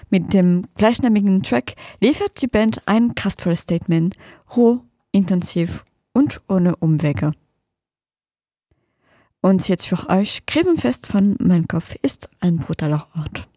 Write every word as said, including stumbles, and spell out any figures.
Mit dem gleichnamigen Track liefert die Band ein kraftvolles Statement, roh, intensiv und ohne Umwege. Und jetzt für euch, Krisenfest von Mein Kopf ist ein brutaler Ort.